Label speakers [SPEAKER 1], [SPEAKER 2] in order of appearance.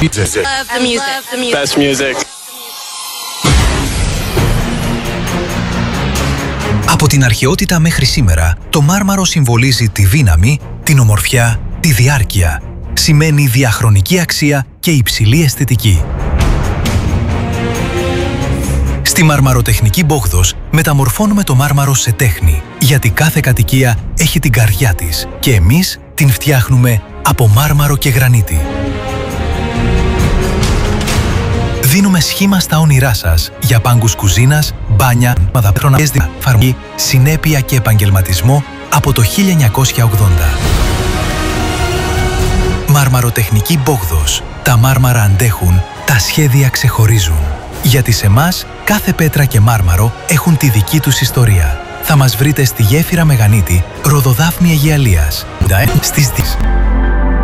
[SPEAKER 1] Best music.
[SPEAKER 2] Από την αρχαιότητα μέχρι σήμερα, το μάρμαρο συμβολίζει τη δύναμη, την ομορφιά, τη διάρκεια. Σημαίνει διαχρονική αξία και υψηλή αισθητική. Στη Μαρμαροτεχνική Μπόγδος μεταμορφώνουμε το μάρμαρο σε τέχνη, γιατί κάθε κατοικία έχει την καρδιά της και εμείς την φτιάχνουμε από μάρμαρο και γρανίτη. Δίνουμε σχήμα στα όνειρά σας για πάγκους κουζίνας, μπάνια, μαδαπροναέσδια, φαρμακή, συνέπεια και επαγγελματισμό από το 1980. Μαρμαροτεχνική Μπόγδος. Τα μάρμαρα αντέχουν, τα σχέδια ξεχωρίζουν. Γιατί σε εμάς, κάθε πέτρα και μάρμαρο έχουν τη δική τους ιστορία. Θα μας βρείτε στη γέφυρα Μεγανίτη, Ροδοδάφνη Αιγιαλίας. Στις